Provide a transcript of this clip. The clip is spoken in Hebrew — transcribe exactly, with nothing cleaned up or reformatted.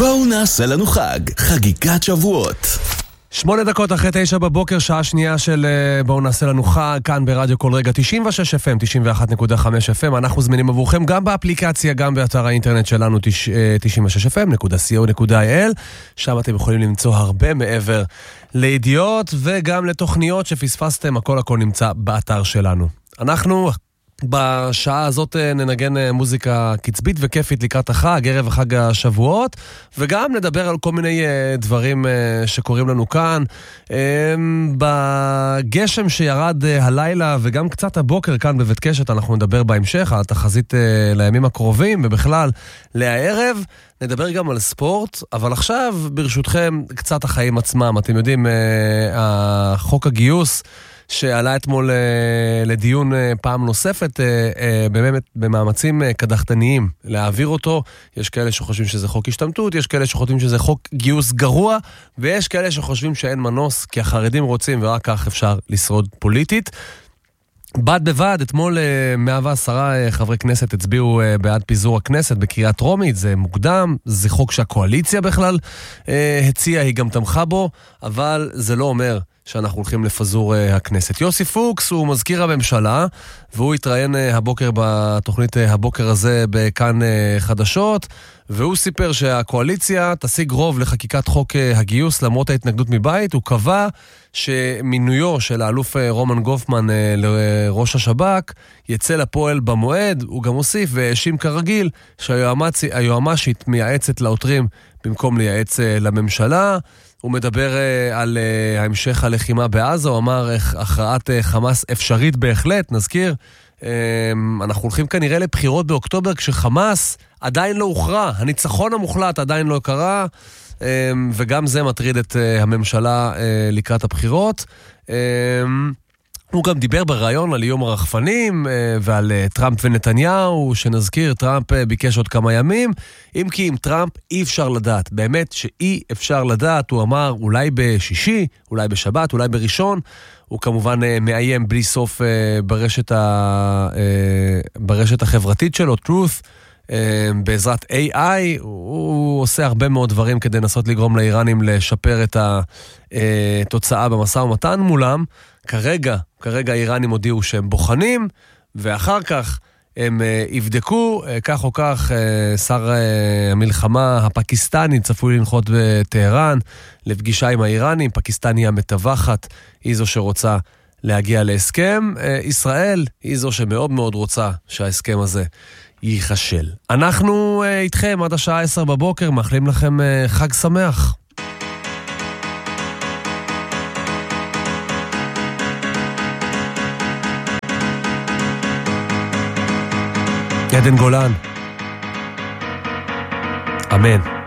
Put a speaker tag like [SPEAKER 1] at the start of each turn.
[SPEAKER 1] בואו נעשה לנו חג, חגיגת שבועות.
[SPEAKER 2] שמונה דקות אחרי תשע בבוקר, שעה שנייה של בואו נעשה לנו חג, כאן ברדיו כל רגע תשעים ושש אף אם, תשעים ואחת נקודה חמש אף אם. אנחנו זמינים עבורכם גם באפליקציה, גם באתר האינטרנט שלנו תשעים ושש אף אם נקודה סי או נקודה איי אל. שם אתם יכולים למצוא הרבה מעבר לידיעות וגם לתוכניות שפספסתם, הכל הכל נמצא באתר שלנו. אנחנו בשעה הזאת ננגן מוזיקה קצבית וכיפית לקראת החג, ערב החג השבועות, וגם נדבר על כל מיני דברים שקורים לנו כאן. בגשם שירד הלילה וגם קצת הבוקר כאן בבית קשת, אנחנו נדבר בהמשך על התחזית לימים הקרובים ובכלל לערב. נדבר גם על ספורט, אבל עכשיו ברשותכם קצת החיים עצמם. אתם יודעים, החוק הגיוס שעלה אתמול לדיון פעם נוספת, באמת במאמצים קדחתניים להעביר אותו. יש כאלה שחושבים שזה חוק השתמטות, יש כאלה שחושבים שזה חוק גיוס גרוע, ויש כאלה שחושבים שאין מנוס, כי החרדים רוצים ורק כך אפשר לשרוד פוליטית. בד בבד, אתמול מאה ועשרה חברי כנסת הצביעו בעד פיזור הכנסת בקריאה טרומית, זה מוקדם, זה חוק שהקואליציה בכלל הציעה, היא גם תמכה בו, אבל זה לא אומר שאנחנו הולכים לפזור הכנסת. יוסי פוקס הוא מזכיר הממשלה, והוא התראיין הבוקר בתוכנית הבוקר הזה בכאן חדשות, והוא סיפר שהקואליציה תשיג רוב לחקיקת חוק הגיוס למרות ההתנגדות מבית. הוא קבע שמינויו של האלוף רומן גופמן לראש השב"כ יצא לפועל במועד. הוא גם הוסיף והאשים כרגיל שהיועמ"שית מייעצת לעותרים במקום לייעץ לממשלה. הוא מדבר על המשך הלחימה בעזה, הוא אמר הכרעת חמאס אפשרית בהחלט, נזכיר. אנחנו הולכים כנראה לבחירות באוקטובר כשחמאס עדיין לא הוכרע, הניצחון המוחלט עדיין לא קרה, וגם זה מטריד את הממשלה לקראת הבחירות. הוא גם דיבר ברעיון על יום הרחפנים ועל טראמפ ונתניהו, שנזכיר, טראמפ ביקש עוד כמה ימים, אם כי עם טראמפ אי אפשר לדעת, באמת שאי אפשר לדעת. הוא אמר אולי בשישי, אולי בשבת, אולי בראשון. הוא כמובן מאיים בלי סוף ברשת, ה... ברשת החברתית שלו, Truth, בעזרת איי איי. הוא עושה הרבה מאוד דברים כדי לנסות לגרום לאיראנים לשפר את התוצאה במשא ומתן מולם. כרגע, כרגע האיראנים הודיעו שהם בוחנים, ואחר כך הם יבדקו, כך או כך, שר המלחמה הפקיסטני צפוי לנחות בטהרן לפגישה עם האיראנים. פקיסטן היא המתווכת, היא זו שרוצה להגיע להסכם. ישראל היא זו שמאוד מאוד רוצה שההסכם הזה ייחשל. אנחנו איתכם עד השעה עשר בבוקר, מאחלים לכם חג שמח. עדן גולן. אמן.